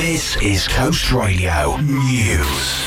This is Coast Radio News.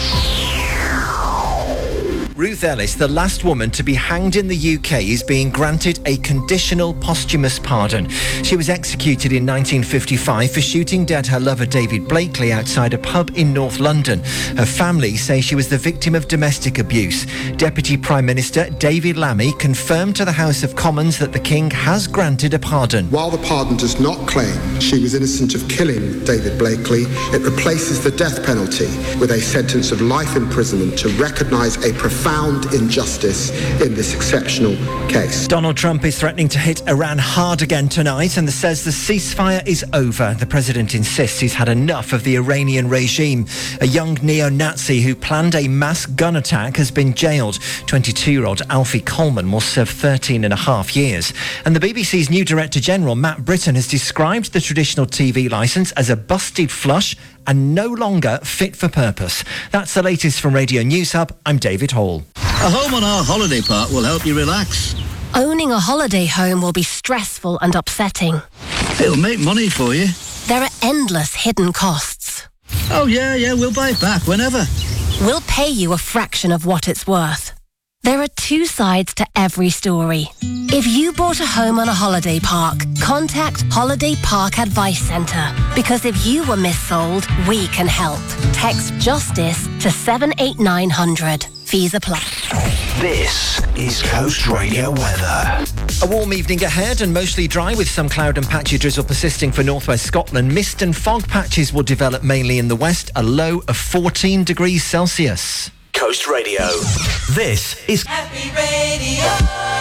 Ruth Ellis, the last woman to be hanged in the UK, is being granted a conditional posthumous pardon. She was executed in 1955 for shooting dead her lover David Blakely outside a pub in North London. Her family say she was the victim of domestic abuse. Deputy Prime Minister David Lammy confirmed to the House of Commons that the King has granted a pardon. While the pardon does not claim she was innocent of killing David Blakely, it replaces the death penalty with a sentence of life imprisonment to recognise a profound injustice in this exceptional case. Donald Trump is threatening to hit Iran hard again tonight and says the ceasefire is over. The president insists he's had enough of the Iranian regime. A young neo-Nazi who planned a mass gun attack has been jailed. 22-year-old Alfie Coleman will serve 13 and a half years. And the BBC's new Director General, Matt Britton, has described the traditional TV licence as a busted flush and no longer fit for purpose. That's the latest from Radio News Hub. I'm David Hall. A home on our holiday park will help you relax. Owning a holiday home will be stressful and upsetting. It'll make money for you. There are endless hidden costs. Oh yeah, we'll buy it back whenever. We'll pay you a fraction of what it's worth. There are two sides to every story. If you bought a home on a holiday park, contact Holiday Park Advice Centre. Because if you were missold, we can help. Text JUSTICE to 78900. Fees apply. This is Coast Radio weather. A warm evening ahead and mostly dry with some cloud and patchy drizzle persisting for northwest Scotland. Mist and fog patches will develop mainly in the west, a low of 14 degrees Celsius. Coast Radio. This is Happy Radio.